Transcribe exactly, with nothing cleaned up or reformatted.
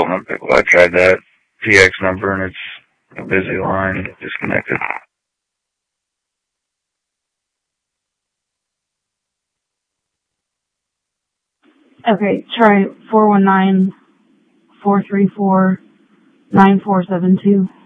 development. I tried that P X number, and it's a busy line, disconnected. Okay, try four one nine, four three four, nine four seven two.